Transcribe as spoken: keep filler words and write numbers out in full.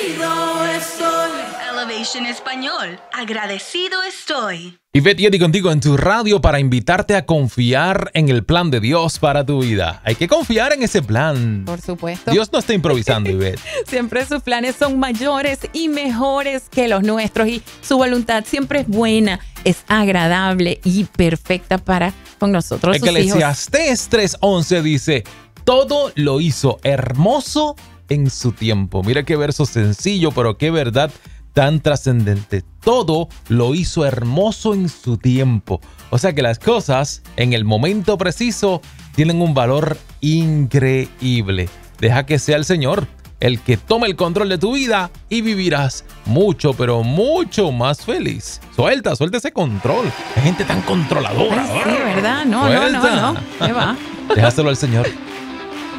Elevation Español. Agradecido estoy. Ivette y Eddie contigo en tu radio para invitarte a confiar en el plan de Dios para tu vida. Hay que confiar en ese plan. Por supuesto. Dios no está improvisando, Ivette. Siempre sus planes son mayores y mejores que los nuestros y su voluntad siempre es buena, es agradable y perfecta para con nosotros, sus hijos. Eclesiastés tres once dice, todo lo hizo hermoso en su tiempo. Mira qué verso sencillo, pero qué verdad tan trascendente. Todo lo hizo hermoso en su tiempo. O sea que las cosas en el momento preciso tienen un valor increíble. Deja que sea el Señor el que tome el control de tu vida y vivirás mucho, pero mucho más feliz. Suelta, suelta ese control. Hay gente tan controladora. Ay, sí, ¿verdad? No, suelta. no, no, no. ¿Qué va? Déjaselo al Señor.